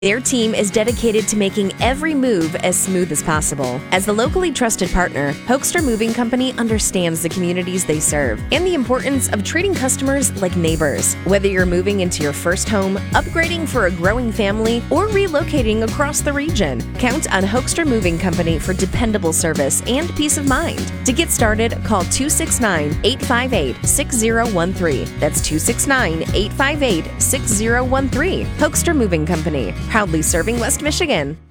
Their team is dedicated to making every move as smooth as possible. As the locally trusted partner, Hoekstra Moving Company understands the communities they serve and the importance of treating customers like neighbors. Whether you're moving into your first home, upgrading for a growing family, or relocating across the region, count on Hoekstra Moving Company for dependable service and peace of mind. To get started, call 269-858-6013. That's 269-858-6013. Hoekstra Moving Company, proudly serving West Michigan.